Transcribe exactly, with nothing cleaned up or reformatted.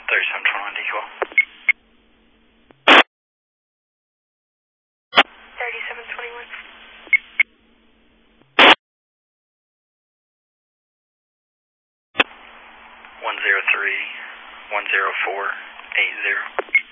thirty-seven twenty-one, D Q. thirty-seven twenty-one. one zero three, one zero four, eight zero.